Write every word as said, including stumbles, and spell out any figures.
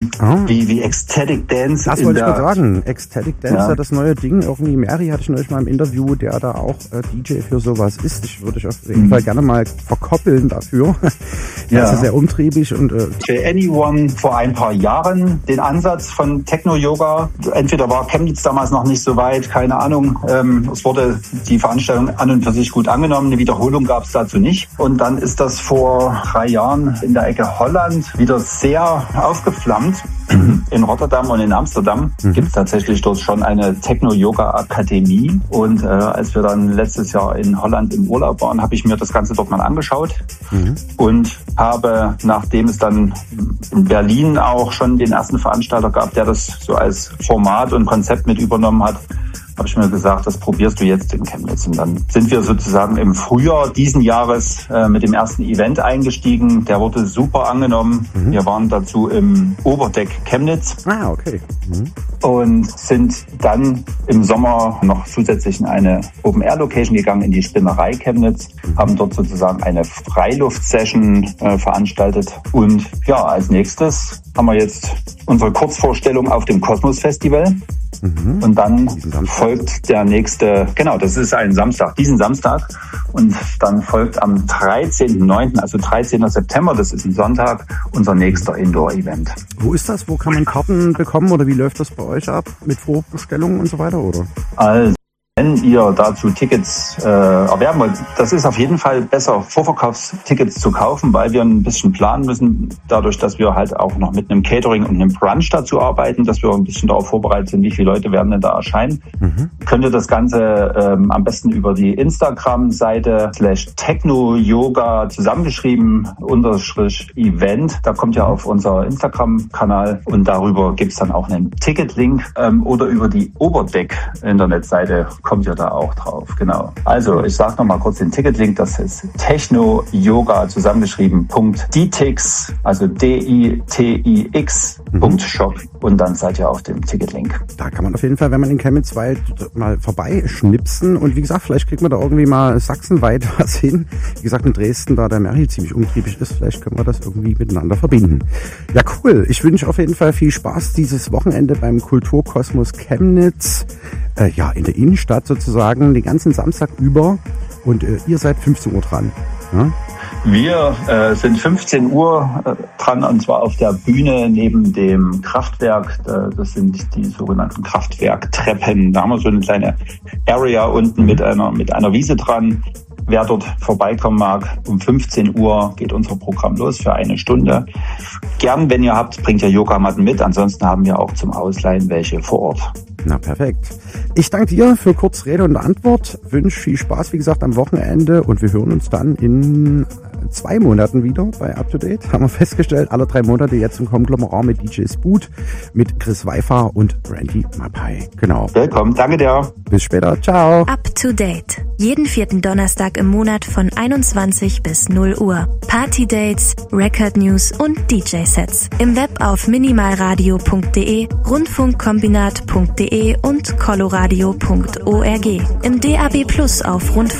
Oh. Wie, wie Ecstatic Dance. Das wollte ich mal sagen. Ecstatic Dance, ja. Das neue Ding. Irgendwie Mary hatte ich neulich mal im Interview, der da auch äh, D J für sowas ist. Ich würde dich auf jeden mhm. Fall gerne mal verkoppeln dafür. Ja. Das ist sehr umtriebig und äh, für Anyone vor ein paar Jahren den Ansatz von Techno-Yoga. Entweder war Chemnitz damals noch nicht so weit, keine Ahnung. Ähm, es wurde die Veranstaltung an und für sich gut angenommen. Eine Wiederholung gab es dazu nicht. Und dann ist das vor drei Jahren in der Ecke Holland wieder sehr aufgeflammt. In Rotterdam und in Amsterdam mhm. gibt es tatsächlich dort schon eine Techno-Yoga-Akademie. Und äh, als wir dann letztes Jahr in Holland im Urlaub waren, habe ich mir das Ganze dort mal angeschaut mhm. und habe, nachdem es dann in Berlin auch schon den ersten Veranstalter gab, der das so als Format und Konzept mit übernommen hat, habe ich mir gesagt, das probierst du jetzt in Chemnitz. Und dann sind wir sozusagen im Frühjahr diesen Jahres äh, mit dem ersten Event eingestiegen. Der wurde super angenommen. Mhm. Wir waren dazu im Oberdeck Chemnitz. Ah, okay. Mhm. Und sind dann im Sommer noch zusätzlich in eine Open-Air-Location gegangen, in die Spinnerei Chemnitz, mhm. haben dort sozusagen eine Freiluft-Session äh, veranstaltet. Und ja, als nächstes haben wir jetzt unsere Kurzvorstellung auf dem Kosmos Festival. Mhm. Und dann folgt der nächste, genau, das ist ein Samstag, diesen Samstag. Und dann folgt am dreizehnten neunten, also dreizehnten September, das ist ein Sonntag, unser nächster Indoor-Event. Wo ist das? Wo kann man Karten bekommen oder wie läuft das bei euch ab? Mit Vorbestellungen und so weiter, oder? Also, wenn ihr dazu Tickets äh, erwerben wollt, das ist auf jeden Fall besser, Vorverkaufstickets zu kaufen, weil wir ein bisschen planen müssen, dadurch, dass wir halt auch noch mit einem Catering und einem Brunch dazu arbeiten, dass wir ein bisschen darauf vorbereitet sind, wie viele Leute werden denn da erscheinen. Mhm. Könnt ihr das Ganze ähm, am besten über die Instagram-Seite slash Techno-Yoga zusammengeschrieben, unterstrich Event. Da kommt ja auf unser Instagram-Kanal und darüber gibt's dann auch einen Ticket-Link ähm, oder über die Oberdeck-Internetseite kommt ja da auch drauf, genau. Also, ich sage nochmal kurz den Ticketlink, das ist Techno-Yoga zusammengeschrieben, .ditix, also D I T I X, mhm. .shop und dann seid ihr auf dem Ticketlink. Da kann man auf jeden Fall, wenn man in Chemnitzwald mal vorbeischnipsen und wie gesagt, vielleicht kriegt man da irgendwie mal sachsenweit was hin. Wie gesagt, in Dresden, da der Mary ziemlich umtriebig ist, vielleicht können wir das irgendwie miteinander verbinden. Ja, cool. Ich wünsche auf jeden Fall viel Spaß dieses Wochenende beim Kulturkosmos Chemnitz. Äh, ja, in der Innenstadt sozusagen, den ganzen Samstag über. Und äh, ihr seid fünfzehn Uhr dran. Ja? Wir äh, sind fünfzehn Uhr äh, dran, und zwar auf der Bühne neben dem Kraftwerk. Äh, das sind die sogenannten Kraftwerktreppen. Da haben wir so eine kleine Area unten mit einer, mit einer Wiese dran. Wer dort vorbeikommen mag, um fünfzehn Uhr geht unser Programm los für eine Stunde. Gern, wenn ihr habt, bringt ihr Yogamatten mit. Ansonsten haben wir auch zum Ausleihen welche vor Ort. Na, perfekt. Ich danke dir für kurz Rede und Antwort. Wünsche viel Spaß, wie gesagt, am Wochenende. Und wir hören uns dann in zwei Monaten wieder bei Up to Date. Haben wir festgestellt, alle drei Monate jetzt im Konglomerat mit D J Spoot, mit Chris Weifer und Randy Mapai. Genau. Willkommen. Danke dir. Bis später. Ciao. Up to Date. Jeden vierten Donnerstag im Monat von einundzwanzig bis null Uhr. Party-Dates, Record-News und D J-Sets. Im Web auf minimalradio punkt de, rundfunkkombinat punkt de und coloradio punkt org. Im D A B Plus auf Rundfunk